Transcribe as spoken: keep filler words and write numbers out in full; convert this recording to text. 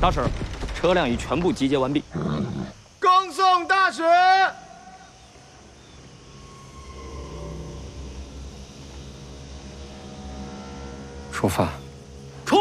大使，车辆已全部集结完毕。 恭送大使。 出发。